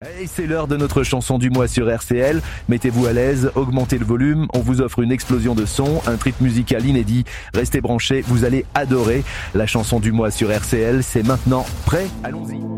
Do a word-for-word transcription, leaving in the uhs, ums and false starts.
Et c'est l'heure de notre chanson du mois sur R C L. Mettez-vous à l'aise, augmentez le volume, on vous offre une explosion de son, un trip musical inédit. Restez branchés, vous allez adorer. La chanson du mois sur R C L, c'est maintenant. Prêt ? Allons-y.